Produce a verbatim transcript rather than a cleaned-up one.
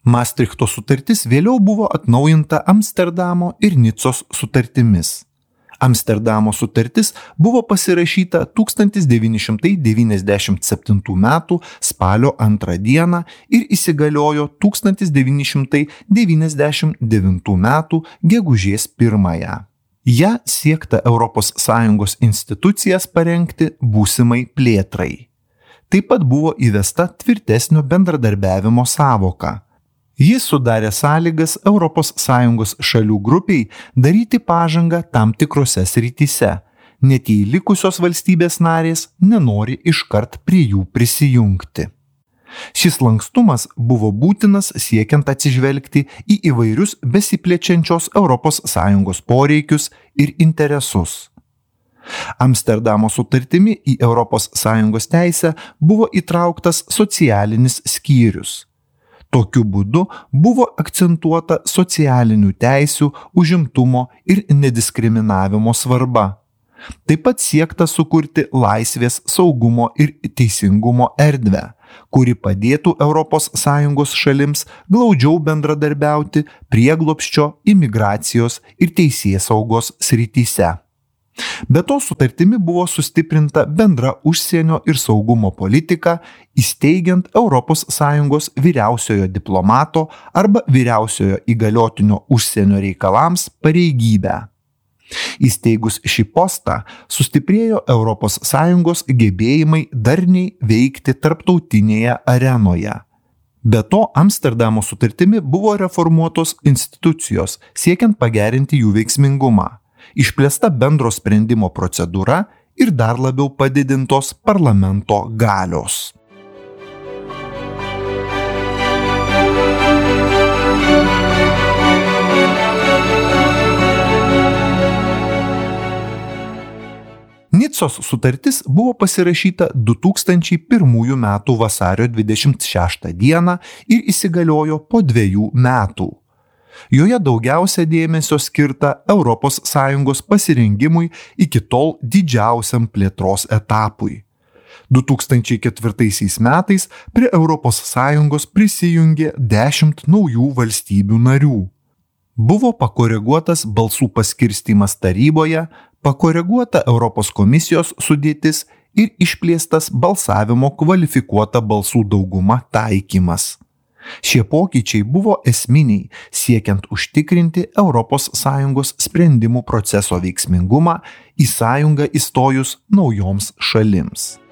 Mastrichto sutartis vėliau buvo atnaujinta Amsterdamo ir Nicos sutartimis. Amsterdamo sutartis buvo pasirašyta tūkstantis devyni šimtai devyniasdešimt septintų metų spalio antrą dieną ir įsigaliojo tūkstantis devyni šimtai devyniasdešimt devintų metų gegužės pirmąją. Ja siekta Europos Sąjungos institucijas parengti būsimai plėtrai. Taip pat buvo įvesta tvirtesnio bendradarbiavimo sąvoka. Jis sudarė sąlygas Europos Sąjungos šalių grupiai daryti pažangą tam tikrose srityse, net jei likusios valstybės narės nenori iškart prie jų prisijungti. Šis lankstumas buvo būtinas siekiant atsižvelgti į įvairius besiplečiančios Europos Sąjungos poreikius ir interesus. Amsterdamo sutartimi į Europos Sąjungos teisę buvo įtrauktas socialinis skyrius. Tokiu būdu buvo akcentuota socialinių teisių, užimtumo ir nediskriminavimo svarba. Taip pat siekta sukurti laisvės, saugumo ir teisingumo erdvę, kuri padėtų Europos Sąjungos šalims glaudžiau bendradarbiauti prieglobsčio, imigracijos ir teisėsaugos srityse. Be to sutartimi buvo sustiprinta bendra užsienio ir saugumo politika, įsteigiant Europos Sąjungos vyriausiojo diplomato arba vyriausiojo įgaliotinio užsienio reikalams pareigybę. Įsteigus šį postą, sustiprėjo Europos Sąjungos gebėjimai darniai veikti tarptautinėje arenoje. Be to, Amsterdamo sutartimi buvo reformuotos institucijos, siekiant pagerinti jų veiksmingumą. Išplėsta bendro sprendimo procedūra ir dar labiau padidintos parlamento galios. Nicos sutartis buvo pasirašyta du tūkstančiai pirmųjų metų vasario dvidešimt šeštą dieną ir įsigaliojo po dviejų metų. Joje daugiausia dėmesio skirta Europos Sąjungos pasirengimui iki tol didžiausiam plėtros etapui. du tūkstančiai ketvirtaisiais metais prie Europos Sąjungos prisijungė dešimt naujų valstybių narių. Buvo pakoreguotas balsų paskirstymas taryboje, pakoreguota Europos komisijos sudėtis ir išplėstas balsavimo kvalifikuota balsų dauguma taikymas. Šie pokyčiai buvo esminiai, siekiant užtikrinti Europos Sąjungos sprendimų proceso veiksmingumą į sąjungą įstojus naujoms šalims.